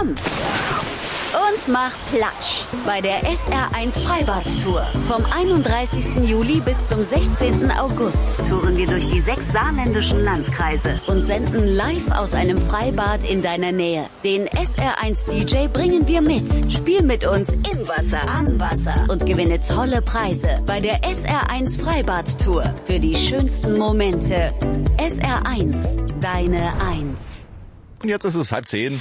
komm und mach Platsch bei der SR1 Freibad-Tour. Vom 31. Juli bis zum 16. August touren wir durch die 6 saarländischen Landkreise und senden live aus einem Freibad in deiner Nähe. Den SR1-DJ bringen wir mit. Spiel mit uns im Wasser, am Wasser und gewinne tolle Preise bei der SR1 Freibad-Tour. Für die schönsten Momente. SR1, deine 1. Und jetzt ist es 9:30.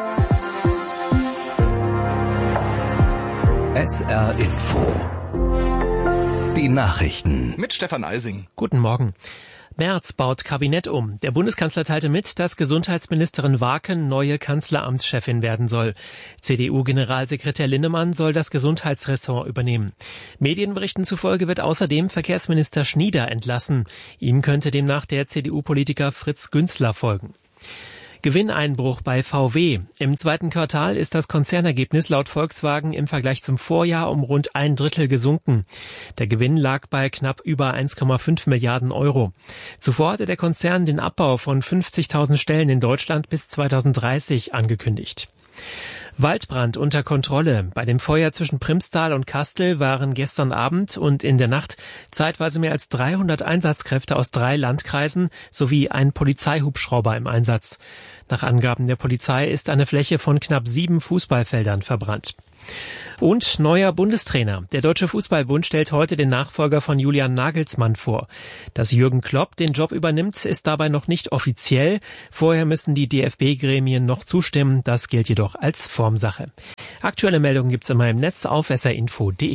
SR Info. Die Nachrichten. Mit Stefan Eising. Guten Morgen. Merz baut Kabinett um. Der Bundeskanzler teilte mit, dass Gesundheitsministerin Waaken neue Kanzleramtschefin werden soll. CDU-Generalsekretär Linnemann soll das Gesundheitsressort übernehmen. Medienberichten zufolge wird außerdem Verkehrsminister Schnieder entlassen. Ihm könnte demnach der CDU-Politiker Fritz Günzler folgen. Gewinneinbruch bei VW. Im zweiten Quartal ist das Konzernergebnis laut Volkswagen im Vergleich zum Vorjahr um rund 1/3 gesunken. Der Gewinn lag bei knapp über 1,5 Milliarden Euro. Zuvor hatte der Konzern den Abbau von 50.000 Stellen in Deutschland bis 2030 angekündigt. Waldbrand unter Kontrolle. Bei dem Feuer zwischen Primstal und Kastel waren gestern Abend und in der Nacht zeitweise mehr als 300 Einsatzkräfte aus 3 Landkreisen sowie ein Polizeihubschrauber im Einsatz. Nach Angaben der Polizei ist eine Fläche von knapp 7 Fußballfeldern verbrannt. Und neuer Bundestrainer. Der Deutsche Fußballbund stellt heute den Nachfolger von Julian Nagelsmann vor. Dass Jürgen Klopp den Job übernimmt, ist dabei noch nicht offiziell. Vorher müssen die DFB-Gremien noch zustimmen. Das gilt jedoch als Formsache. Aktuelle Meldungen gibt's immer im Netz auf srinfo.de.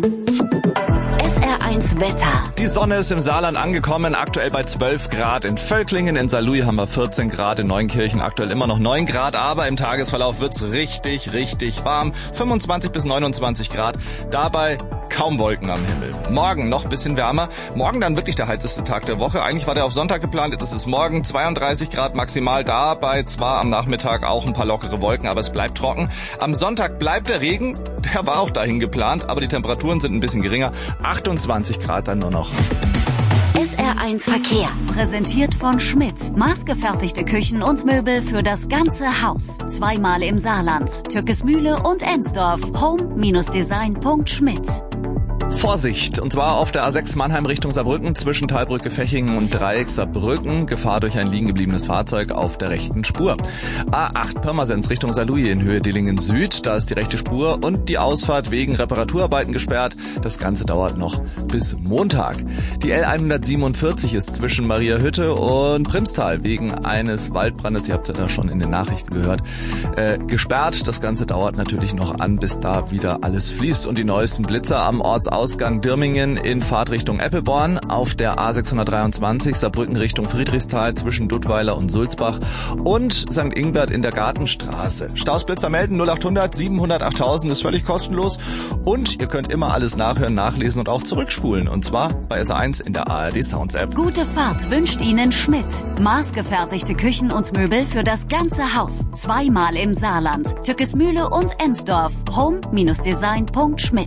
SR1 Wetter. Die Sonne ist im Saarland angekommen, aktuell bei 12 Grad. In Völklingen, in Saarlouis haben wir 14 Grad, in Neunkirchen aktuell immer noch 9 Grad, aber im Tagesverlauf wird's richtig warm. 25 bis 29 Grad, dabei kaum Wolken am Himmel. Morgen noch ein bisschen wärmer, morgen dann wirklich der heißeste Tag der Woche. Eigentlich war der auf Sonntag geplant, jetzt ist es morgen 32 Grad maximal, dabei zwar am Nachmittag auch ein paar lockere Wolken, aber es bleibt trocken. Am Sonntag bleibt der Regen, der war auch dahin geplant, aber die Temperaturen sind ein bisschen geringer, 28 Grad dann nur noch. SR1 Verkehr, präsentiert von Schmidt. Maßgefertigte Küchen und Möbel für das ganze Haus. 2-mal im Saarland, Türkesmühle und Ensdorf. home-design.schmidt. Vorsicht, und zwar auf der A6 Mannheim Richtung Saarbrücken zwischen Talbrücke Fechingen und Dreieck Saarbrücken. Gefahr durch ein liegen gebliebenes Fahrzeug auf der rechten Spur. A8 Pirmasens Richtung Saarlouis in Höhe Dillingen Süd, da ist die rechte Spur und die Ausfahrt wegen Reparaturarbeiten gesperrt. Das Ganze dauert noch bis Montag. Die L147 ist zwischen Mariahütte und Primstal wegen eines Waldbrandes, ihr habt ja da schon in den Nachrichten gehört, gesperrt. Das Ganze dauert natürlich noch an, bis da wieder alles fließt. Und die neuesten Blitzer am Ortsausgang Dirmingen in Fahrtrichtung Eppelborn, auf der A623 Saarbrücken Richtung Friedrichsthal zwischen Duttweiler und Sulzbach und St. Ingbert in der Gartenstraße. Stausblitzer melden 0800 700 8000 ist völlig kostenlos und ihr könnt immer alles nachhören, nachlesen und auch zurückspulen, und zwar bei SR1 in der ARD Sounds App. Gute Fahrt wünscht Ihnen Schmidt. Maßgefertigte Küchen und Möbel für das ganze Haus. 2-mal im Saarland, Türkesmühle und Ensdorf. home-design.schmidt.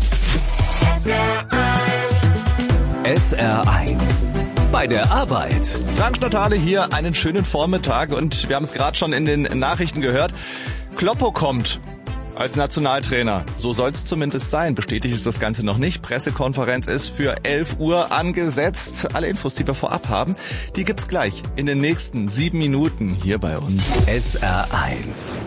SR1. Bei der Arbeit. Frank Stadtale hier, einen schönen Vormittag und wir haben es gerade schon in den Nachrichten gehört. Kloppo kommt als Nationaltrainer. So soll es zumindest sein. Bestätigt ist das Ganze noch nicht. Pressekonferenz ist für 11 Uhr angesetzt. Alle Infos, die wir vorab haben, die gibt's gleich in den nächsten 7 Minuten hier bei uns. SR1.